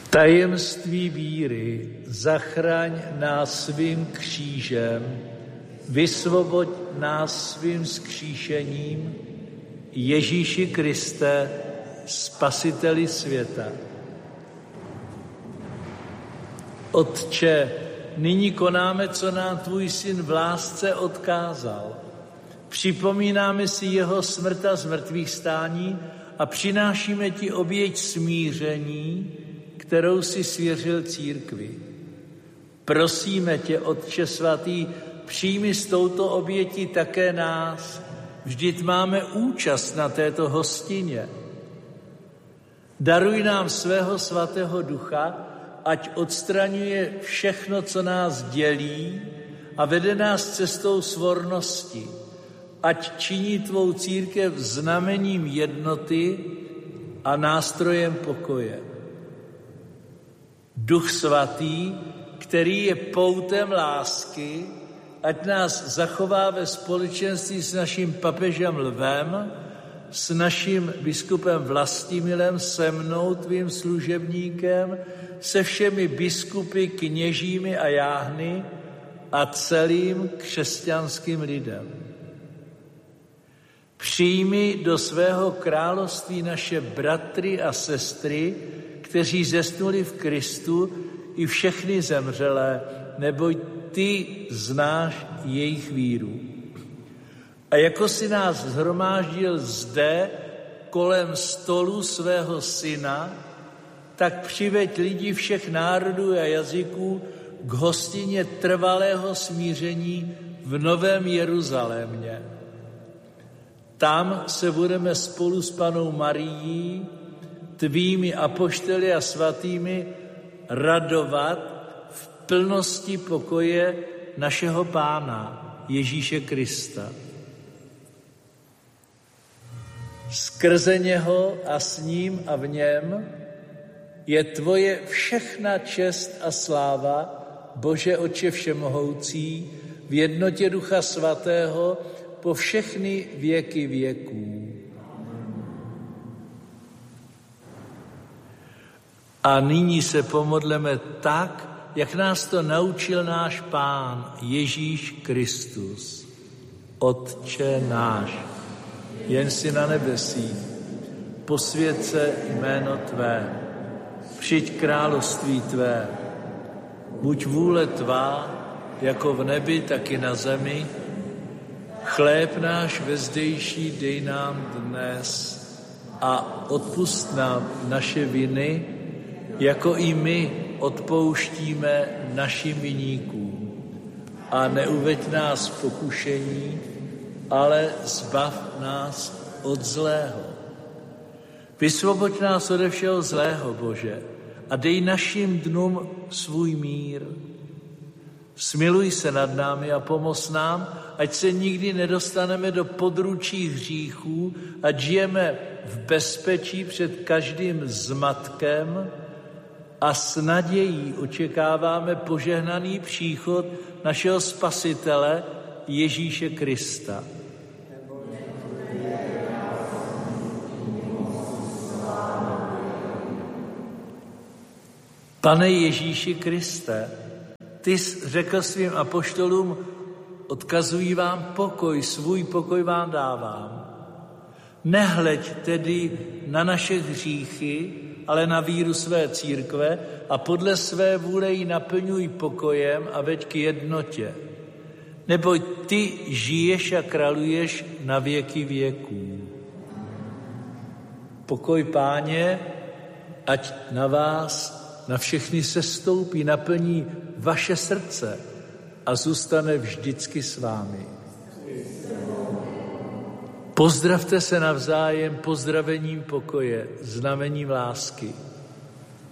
Tajemství víry, zachraň nás svým křížem, vysvoboď nás svým vzkříšením, Ježíši Kriste, Spasiteli světa. Otče, nyní konáme, co nám tvůj syn v lásce odkázal. Připomínáme si jeho smrt a zmrtvýchvstání a přinášíme ti oběť smíření, kterou si svěřil církvi. Prosíme tě, Otče svatý, přijmi s touto obětí také nás, vždyť máme účast na této hostině. Daruj nám svého svatého ducha, ať odstraňuje všechno, co nás dělí a vede nás cestou svornosti. Ať činí tvou církev znamením jednoty a nástrojem pokoje. Duch svatý, který je poutem lásky, ať nás zachová ve společenství s naším papežem Lvem, s naším biskupem Vlastimilem, se mnou, tvým služebníkem, se všemi biskupy, kněžími a jáhny a celým křesťanským lidem. Přijmi do svého království naše bratry a sestry, kteří zesnuli v Kristu, i všechny zemřelé, neboť ty znáš jejich víru. A jako si nás shromáždil zde kolem stolu svého syna, tak přiveď lidi všech národů a jazyků k hostině trvalého smíření v Novém Jeruzalémě. Tam se budeme spolu s Pannou Marií, tvými apoštoly a svatými radovat v plnosti pokoje našeho Pána Ježíše Krista. Skrze něho a s ním a v něm je tvoje všechna čest a sláva, Bože Otče všemohoucí, v jednotě Ducha Svatého po všechny věky věků. A nyní se pomodleme tak, jak nás to naučil náš Pán Ježíš Kristus. Otče náš, jen si na nebesích, posvěť se jméno tvé, přijď království tvé, buď vůle tvá, jako v nebi, tak i na zemi. Chléb náš vezdejší dej nám dnes a odpusť nám naše viny, jako i my odpouštíme našim viníkům. A neuveď nás v pokušení, ale zbav nás od zlého. Vysvoboď nás ode všeho zlého, Bože, a dej našim dnům svůj mír. Smiluj se nad námi a pomoz nám, ať se nikdy nedostaneme do područí hříchů, ať žijeme v bezpečí před každým zmatkem a s nadějí očekáváme požehnaný příchod našeho Spasitele Ježíše Krista. Pane Ježíši Kriste, ty jsi řekl svým apoštolům, odkazuji vám pokoj, svůj pokoj vám dávám. Nehleď tedy na naše hříchy, ale na víru své církve a podle své vůle ji naplňuj pokojem a veď k jednotě. Neboť ty žiješ a králuješ na věky věků. Pokoj Páně, ať na vás, na všechny sestoupí, naplní vaše srdce a zůstane vždycky s vámi. Pozdravte se navzájem pozdravením pokoje, znamením lásky.